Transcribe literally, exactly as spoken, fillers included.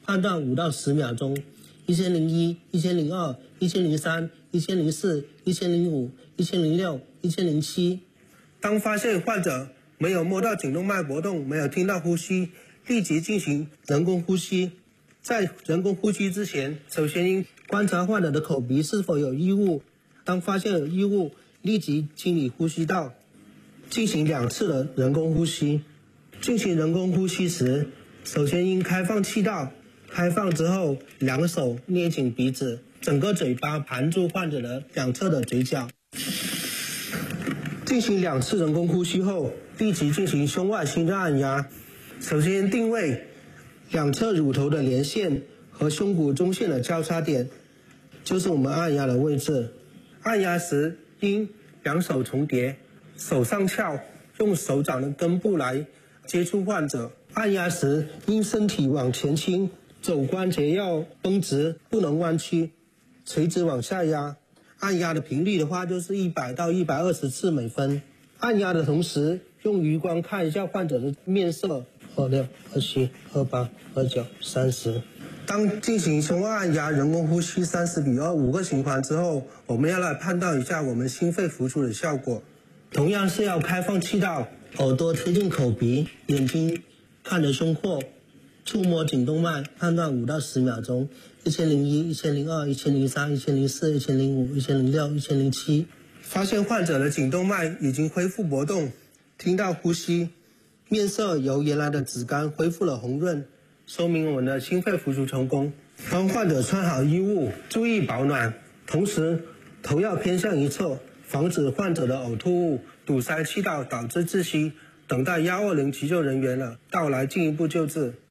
判断五到十秒钟。一千零一、一千零二、一千零三、一千零四、一千零五、一千零六、一千零七。当发现患者没有摸到颈动脉搏动，没有听到呼吸，立即进行人工呼吸。在人工呼吸之前，首先应观察患者的口鼻是否有异物，当发现有异物，立即清理呼吸道，进行两次的人工呼吸。进行人工呼吸时，首先应开放气道，开放之后，两手捏紧鼻子，整个嘴巴盘住患者的两侧的嘴角。进行两次人工呼吸后，立即进行胸外心脏按压。首先定位两侧乳头的连线和胸骨中线的交叉点，就是我们按压的位置。按压时应两手重叠，手上翘，用手掌的根部来接触患者。按压时应身体往前倾，肘关节要绷直，不能弯曲，垂直往下压。按压的频率的话，就是一百到一百二十次每分。按压的同时，用余光看一下患者的面色，二六、二七、二八、二九、三十。当进行胸外按压人工呼吸三十比二五个循环之后，我们要来判断一下我们心肺复苏的效果。同样是要开放气道，耳朵贴近口鼻，眼睛看着胸廓，触摸颈动脉，判断五到十秒钟。一千零一、一千零二、一千零三、一千零四、一千零五、一千零六、一千零七。发现患者的颈动脉已经恢复搏动，听到呼吸，面色由原来的紫干恢复了红润，说明我们的心肺复苏成功。帮患者穿好衣物，注意保暖，同时头要偏向一侧，防止患者的呕吐物堵塞气道导致窒息。等待一二零急救人员了到来进一步救治。